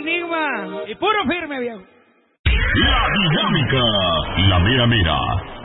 Enigma. Y puro firme, viejo. La dinámica, la mera mera.